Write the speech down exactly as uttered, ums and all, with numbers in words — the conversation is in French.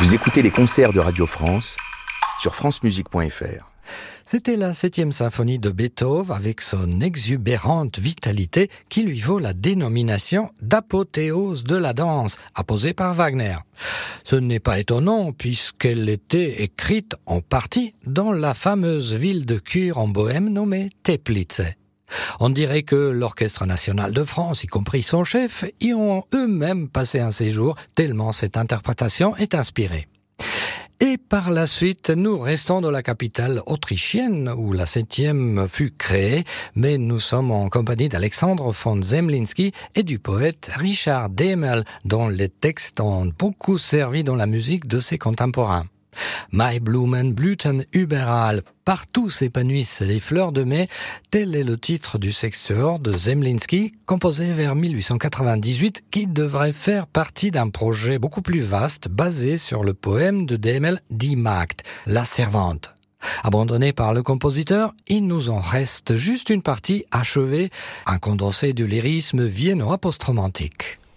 Vous écoutez les concerts de Radio France sur francemusique point f r. C'était la septième symphonie de Beethoven avec son exubérante vitalité qui lui vaut la dénomination d'apothéose de la danse, apposée par Wagner. Ce n'est pas étonnant puisqu'elle était écrite en partie dans la fameuse ville de Kur en Bohême nommée Teplice. On dirait que l'Orchestre national de France, y compris son chef, y ont eux-mêmes passé un séjour tellement cette interprétation est inspirée. Et par la suite, nous restons dans la capitale autrichienne où la septième fut créée, mais nous sommes en compagnie d'Alexandre von Zemlinsky et du poète Richard Demel, dont les textes ont beaucoup servi dans la musique de ses contemporains. My Blumen blüten überall, partout s'épanouissent les fleurs de mai, tel est le titre du sextuor de Zemlinsky, composé vers mille huit cent quatre-vingt-dix-huit, qui devrait faire partie d'un projet beaucoup plus vaste, basé sur le poème de Demel, Die Magd, la servante. Abandonné par le compositeur, il nous en reste juste une partie achevée, un condensé du lyrisme vienno-apostromantique.